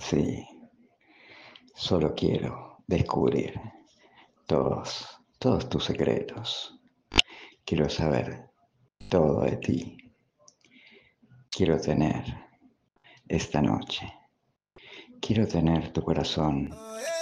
Sí, solo quiero descubrir todos tus secretos. Quiero saber todo de ti. Quiero tener esta noche. Quiero tener tu corazón